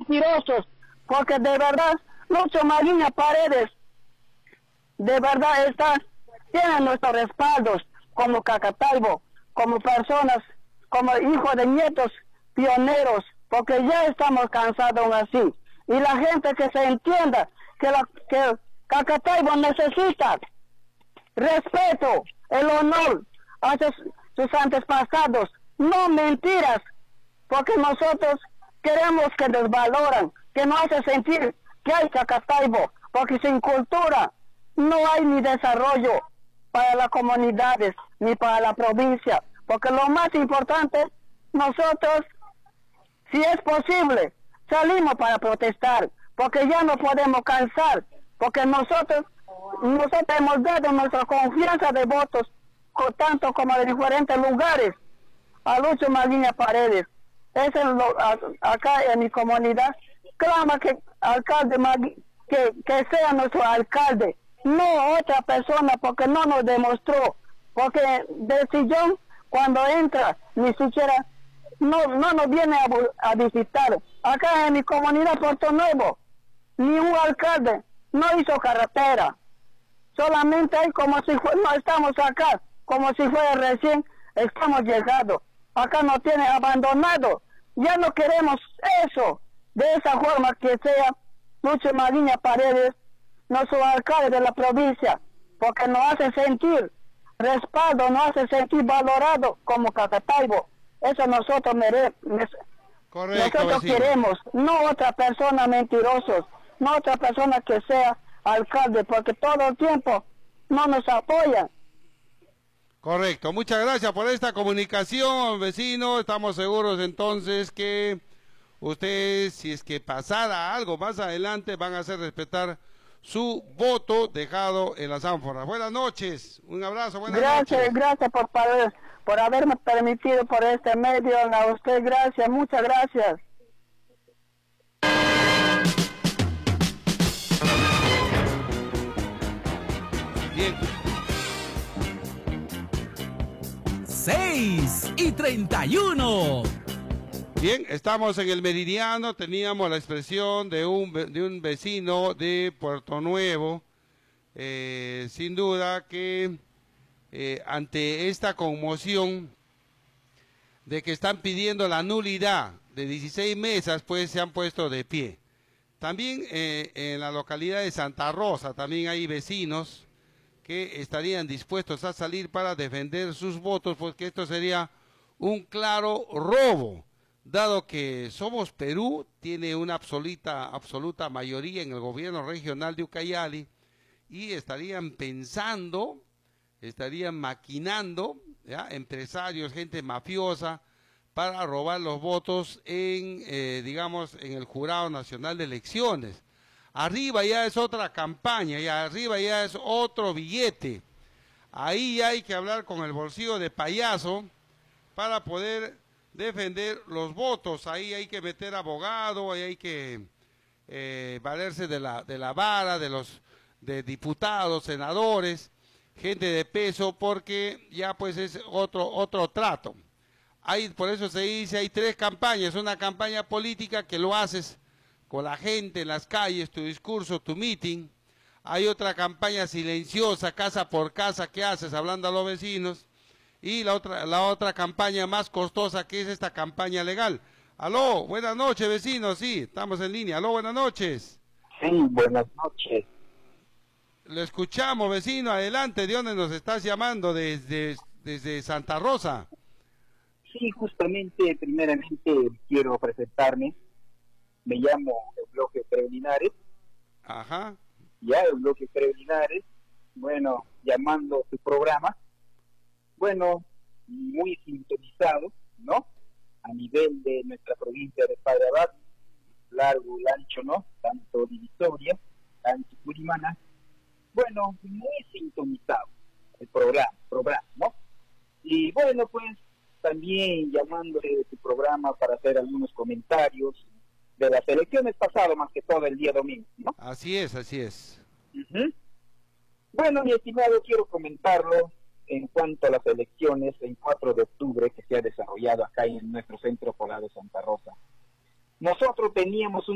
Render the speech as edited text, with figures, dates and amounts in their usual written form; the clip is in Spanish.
mentirosos, porque de verdad, Lucho Maguiña Paredes, de verdad tienen nuestros respaldos como Cacataibo, como personas, como hijos de nietos pioneros, porque ya estamos cansados así. Y la gente que se entienda que Cacataibo necesita respeto, el honor hacia sus antepasados, no mentiras, porque nosotros queremos que nos valoran, que nos hace sentir que hay Cacataibo, porque sin cultura no hay ni desarrollo para las comunidades ni para la provincia, porque lo más importante, nosotros, si es posible, salimos para protestar, porque ya no podemos cansar, porque nosotros hemos dado nuestra confianza de votos, tanto como de diferentes lugares, a Lucho Maguiña Paredes. Acá en mi comunidad clama que que sea nuestro alcalde, no otra persona, porque no nos demostró, porque del sillón cuando entra ni siquiera no nos viene a visitar. Acá en mi comunidad Puerto Nuevo ni un alcalde no hizo carretera, solamente hay como si no estamos acá, como si fuera recién estamos llegando. Acá nos tiene abandonado, ya no queremos eso, de esa forma que sea Lucho Maguiña Paredes nuestro alcalde de la provincia, porque nos hace sentir respaldo, nos hace sentir valorado como Cacataibo. Eso nosotros Correcto, nosotros vecino. queremos, no otra persona mentirosos, no otra persona que sea alcalde, porque todo el tiempo no nos apoyan. Correcto, muchas gracias por esta comunicación, vecino. Estamos seguros entonces que ustedes, si es que pasara algo más adelante, van a hacer respetar su voto dejado en las ánforas. Buenas noches, un abrazo, buenas noches. Gracias por haberme permitido por este medio, a usted gracias, muchas gracias. Bien. 6:31. Bien, estamos en el Meridiano, teníamos la expresión de un vecino de Puerto Nuevo, sin duda que ante esta conmoción de que están pidiendo la nulidad de 16 mesas, pues se han puesto de pie. También en la localidad de Santa Rosa, también hay vecinos que estarían dispuestos a salir para defender sus votos, porque esto sería un claro robo, dado que Somos Perú tiene una absoluta mayoría en el gobierno regional de Ucayali, y estarían pensando, estarían maquinando, ¿ya?, empresarios, gente mafiosa, para robar los votos digamos, en el Jurado Nacional de Elecciones. Arriba ya es otra campaña, y arriba ya es otro billete. Ahí ya hay que hablar con el bolsillo de payaso para poder defender los votos. Ahí hay que meter abogado, ahí hay que valerse de la vara, de diputados, senadores, gente de peso, porque ya pues es otro trato. Por eso se dice, hay tres campañas: una campaña política que lo haces con la gente en las calles, tu discurso, tu meeting. Hay otra campaña silenciosa, casa por casa, que haces hablando a los vecinos. Y la otra campaña más costosa, que es esta campaña legal. Aló, buenas noches, vecinos, sí, estamos en línea. Aló, buenas noches. Sí, buenas noches. Lo escuchamos, vecino, adelante. ¿De dónde nos estás llamando? Desde Santa Rosa. Sí, justamente, primeramente quiero presentarme. Me llamo Eulogio Linares. Ajá. Ya, Eulogio Linares. Bueno, llamando a tu programa. Bueno, muy sintonizado, ¿no? A nivel de nuestra provincia de Padre Abad, largo y ancho, ¿no? Tanto Divisoria, tanto Curimana. Bueno, muy sintonizado el programa, ¿no? Y bueno, pues también llamándole de tu programa para hacer algunos comentarios de las elecciones pasadas, más que todo el día domingo, ¿no? Así es, así es. Bueno, mi estimado, quiero comentarlo en cuanto a las elecciones el 4 de octubre que se ha desarrollado acá en nuestro centro poblado de Santa Rosa. Nosotros teníamos un